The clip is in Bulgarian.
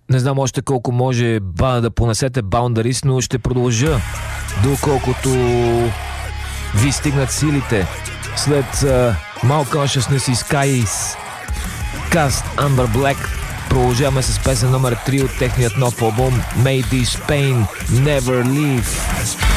Не знам още колко може да понесете Boundaries, но ще продължа доколкото ви стигнат силите. След Mal Consciousness и Skies, Cast Amber Black, продължаваме с песен номер 3 от техният нов албум May This Pain Never Leave.